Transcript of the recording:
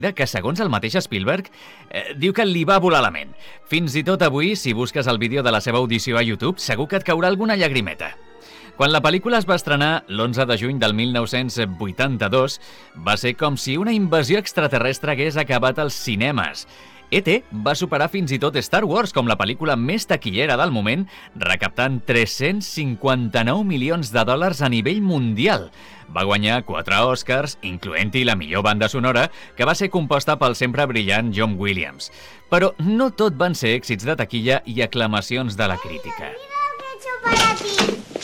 que, segons el mateix Spielberg, diu que li va volar la ment. Fins i tot avui, si busques el vídeo de la seva audició a YouTube, segur que et caurà alguna llagrimeta. Quan la pel·lícula es va estrenar l'11 de juny del 1982, va ser com si una invasió extraterrestre hagués acabat als cinemes. E.T. va superar fins i tot Star Wars com la pel·lícula més taquillera del moment, recaptant 359 milions de dòlars a nivell mundial. Va guanyar 4 Oscars, incloent-hi la millor banda sonora, que va ser composta pel sempre brillant John Williams. Però no tot van ser èxits de taquilla i aclamacions de la crítica. Mira lo que he hecho para ti.